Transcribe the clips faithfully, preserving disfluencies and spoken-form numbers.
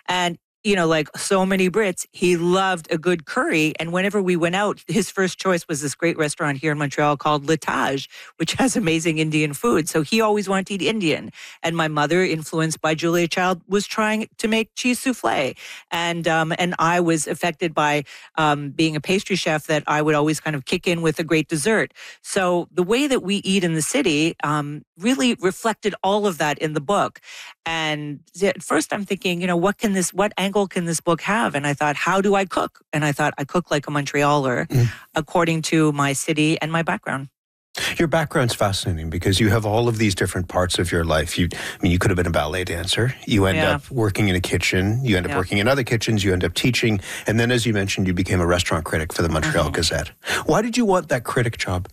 And you know, like so many Brits, he loved a good curry. And whenever we went out, his first choice was this great restaurant here in Montreal called Le Tage, which has amazing Indian food. So he always wanted to eat Indian. And my mother, influenced by Julia Child, was trying to make cheese souffle. And um, and I was affected by um, being a pastry chef, that I would always kind of kick in with a great dessert. So the way that we eat in the city um, really reflected all of that in the book. And at first I'm thinking, you know, what can this, what angle can this book have? And I thought, how do I cook? And I thought, I cook like a Montrealer, mm. according to my city and my background. Your background's fascinating because you have all of these different parts of your life. You, I mean, you could have been a ballet dancer. You end yeah. up working in a kitchen. You end up yeah. working in other kitchens. You end up teaching. And then, as you mentioned, you became a restaurant critic for the Montreal mm-hmm. Gazette. Why did you want that critic job?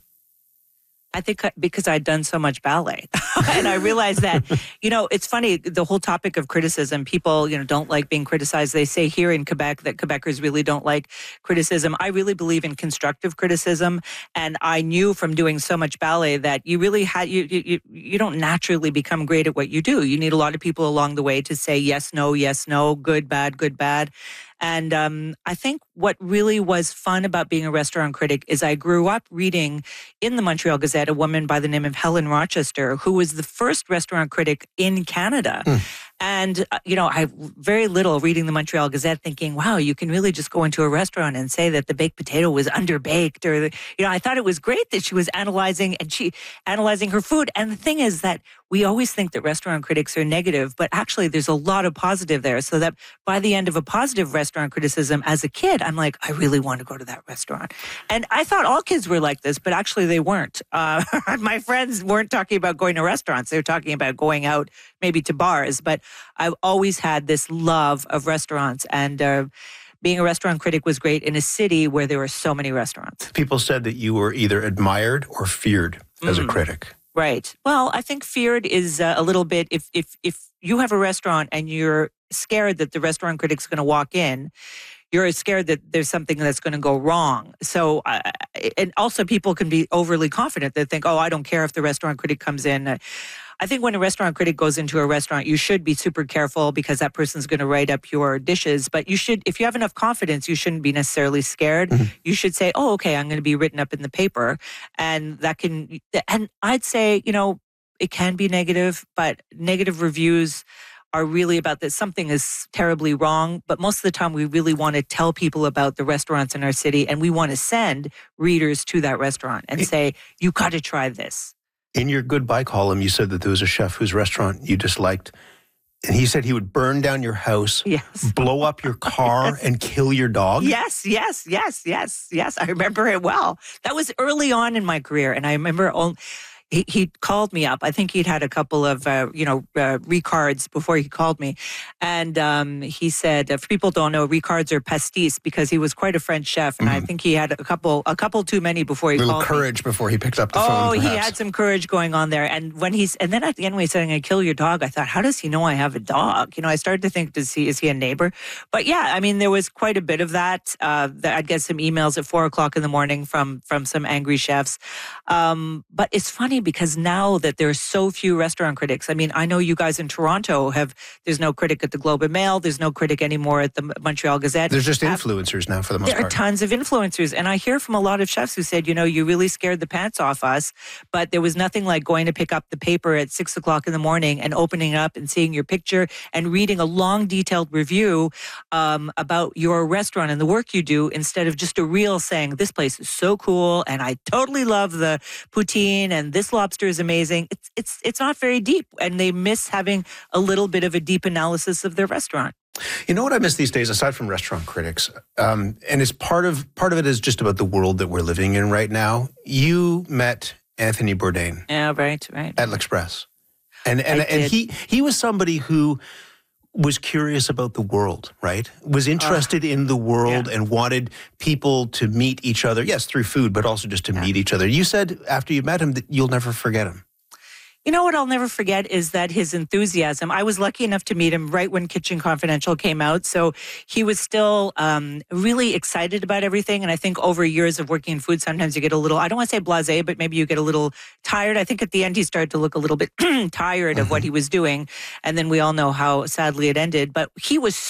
I think because I'd done so much ballet. And I realized that, you know, it's funny, the whole topic of criticism, people, you know, don't like being criticized. They say here in Quebec that Quebecers really don't like criticism. I really believe in constructive criticism. And I knew from doing so much ballet that you really had, you, you, you don't naturally become great at what you do. You need a lot of people along the way to say yes, no, yes, no, good, bad, good, bad. And um, I think what really was fun about being a restaurant critic is I grew up reading in the Montreal Gazette a woman by the name of Helen Rochester, who was the first restaurant critic in Canada. Mm. And, uh, you know, I very little reading the Montreal Gazette thinking, wow, you can really just go into a restaurant and say that the baked potato was underbaked. Or, the, you know, I thought it was great that she was analyzing and she analyzing her food. And the thing is that we always think that restaurant critics are negative, but actually there's a lot of positive there. So that by the end of a positive restaurant criticism as a kid, I'm like, I really want to go to that restaurant. And I thought all kids were like this, but actually they weren't. Uh, my friends weren't talking about going to restaurants. They were talking about going out maybe to bars. But I've always had this love of restaurants, and uh, being a restaurant critic was great in a city where there were so many restaurants. People said that you were either admired or feared as mm. a critic. Right. Well, I think feared is uh, a little bit, if if if you have a restaurant and you're scared that the restaurant critic's going to walk in, you're scared that there's something that's going to go wrong. So, uh, and also people can be overly confident. They think, oh, I don't care if the restaurant critic comes in. Uh, I think when a restaurant critic goes into a restaurant, you should be super careful because that person's going to write up your dishes. But you should, if you have enough confidence, you shouldn't be necessarily scared. Mm-hmm. You should say, oh, okay, I'm going to be written up in the paper. And that can, and I'd say, you know, it can be negative, but negative reviews are really about that something is terribly wrong. But most of the time, we really want to tell people about the restaurants in our city, and we want to send readers to that restaurant and say, you got to try this. In your goodbye column, you said that there was a chef whose restaurant you disliked, and he said he would burn down your house, yes. blow up your car, yes. and kill your dog. Yes, yes, yes, yes, yes. I remember it well. That was early on in my career, and I remember only... He, he called me up. I think he'd had a couple of, uh, you know, uh, recards before he called me. And um, he said, if people don't know, recards are pastis, because he was quite a French chef. And mm-hmm. I think he had a couple a couple too many before he Little called courage me. before he picked up the oh, phone, Oh, he perhaps. had some courage going on there. And when he's, and then at the end when he said, I'm going to kill your dog, I thought, how does he know I have a dog? You know, I started to think, does he, is he a neighbor? But yeah, I mean, there was quite a bit of that. Uh, that I'd get some emails at four o'clock in the morning from, from some angry chefs. Um, but it's funny because now that there are so few restaurant critics. I mean, I know you guys in Toronto have, there's no critic at the Globe and Mail, there's no critic anymore at the Montreal Gazette. There's just influencers now for the most there part. There are tons of influencers. And I hear from a lot of chefs who said, you know, you really scared the pants off us, but there was nothing like going to pick up the paper at six o'clock in the morning and opening up and seeing your picture and reading a long detailed review um, about your restaurant and the work you do, instead of just a reel saying, this place is so cool and I totally love the poutine and this lobster is amazing. It's It's it's not very deep, and they miss having a little bit of a deep analysis of their restaurant. You know what I miss these days, aside from restaurant critics, um, and it's part of part of it is just about the world that we're living in right now. You met Anthony Bourdain, yeah, right, right, at L'Express, and and I and did. he he was somebody who was curious about the world, right? Was interested uh, in the world yeah. and wanted people to meet each other. Yes, through food, but also just to yeah. meet each other. You said after you met him that you'll never forget him. You know what I'll never forget is that his enthusiasm. I was lucky enough to meet him right when Kitchen Confidential came out. So he was still um, really excited about everything. And I think over years of working in food, sometimes you get a little, I don't want to say blasé, but maybe you get a little tired. I think at the end he started to look a little bit tired of what he was doing. And then we all know how sadly it ended. But he was